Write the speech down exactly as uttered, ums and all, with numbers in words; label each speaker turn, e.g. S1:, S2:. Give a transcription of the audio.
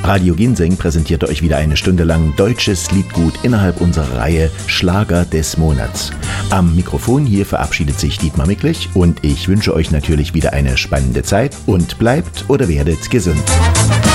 S1: Radio Ginseng präsentierte euch wieder eine Stunde lang deutsches Liedgut innerhalb unserer Reihe Schlager des Monats. Am Mikrofon hier verabschiedet sich Dietmar Micklich und ich wünsche euch natürlich wieder eine spannende Zeit und bleibt oder werdet gesund.